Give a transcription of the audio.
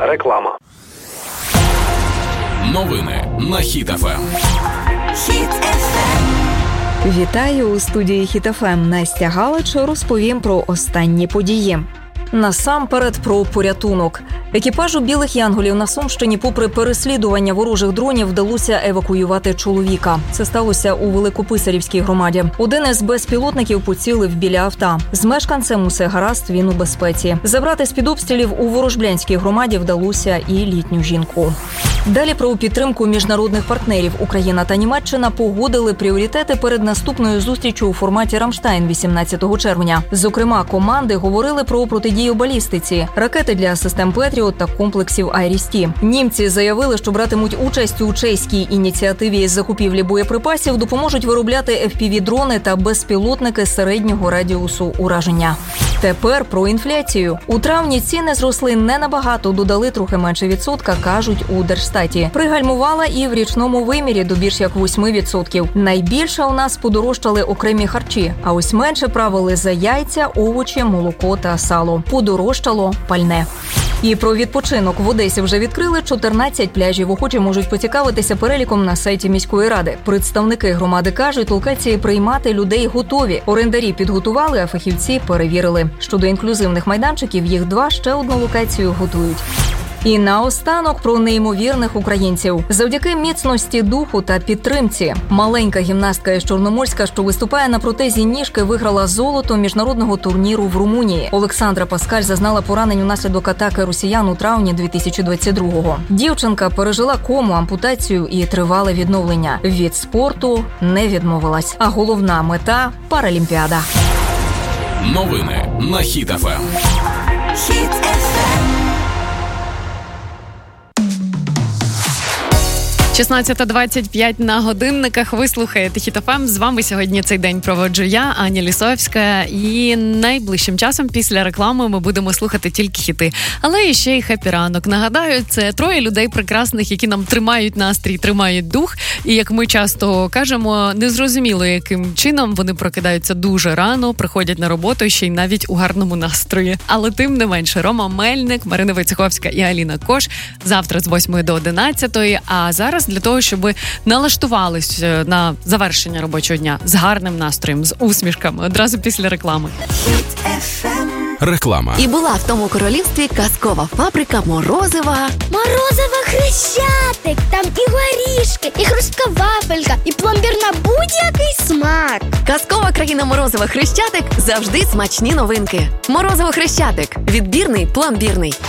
Реклама. Новини на Хіт ФМ. Хіт ФМ. Вітаю у студії Хіт ФМ. Настя Галич розповім про останні події. Насамперед про порятунок. Екіпажу «Білих янголів» на Сумщині попри переслідування ворожих дронів вдалося евакуювати чоловіка. Це сталося у Великописарівській громаді. Один із безпілотників поцілив біля авто. З мешканцем усе гаразд, він у безпеці. Забрати з-під обстрілів у Ворожблянській громаді вдалося і літню жінку. Далі про підтримку міжнародних партнерів. Україна та Німеччина погодили пріоритети перед наступною зустрічю у форматі «Рамштайн» 18 червня. Зокрема, команди говорили про протидію балістиці, ракети для систем «Петріот» та комплексів «Айріс-Ті». Німці заявили, що братимуть участь у чеській ініціативі з закупівлі боєприпасів, допоможуть виробляти FPV-дрони та безпілотники середнього радіусу ураження. Тепер про інфляцію. У травні ціни зросли не набагато, додали трохи менше відсотка, кажуть у Держстаті. Пригальмувала і в річному вимірі до більш як 8%. Найбільше у нас подорожчали окремі харчі, а ось менше правили за яйця, овочі, молоко та сало. Подорожчало пальне. І про відпочинок. В Одесі вже відкрили 14 пляжів. Охочі можуть поцікавитися переліком на сайті міської ради. Представники громади кажуть, локації приймати людей готові. Орендарі підготували, а фахівці перевірили. Щодо інклюзивних майданчиків, їх 2, ще одну локацію готують. І наостанок про неймовірних українців. Завдяки міцності духу та підтримці. Маленька гімнастка із Чорноморська, що виступає на протезі ніжки, виграла золото міжнародного турніру в Румунії. Олександра Паскаль зазнала поранень унаслідок атаки росіян у травні 2022-го. Дівчинка пережила кому, ампутацію і тривале відновлення. Від спорту не відмовилась. А головна мета – Паралімпіада. Новини на Хіт ФМ. Хіт ФМ. 16:25 на годинниках. Ви слухаєте Хіт ФМ. З вами сьогодні цей день проводжу я, Аня Лісовська. І найближчим часом після реклами ми будемо слухати тільки хіти. Але ще й хеппі ранок. Нагадаю, це 3 людей прекрасних, які нам тримають настрій, тримають дух. І, як ми часто кажемо, незрозуміло, яким чином вони прокидаються дуже рано, приходять на роботу, ще й навіть у гарному настрої. Але тим не менше, Рома Мельник, Марина Войцеховська і Аліна Кош завтра з 8 до 11. А зараз для того, щоб ви налаштувались на завершення робочого дня з гарним настроєм, з усмішками, одразу після реклами. Реклама. І була в тому королівстві казкова фабрика морозива. Морозиво Хрещатик, там і горішки, і хрустка вафелька, і пломбір на будь-який смак. Казкова країна морозива Хрещатик, завжди смачні новинки. Морозиво Хрещатик. Відбірний, пломбірний.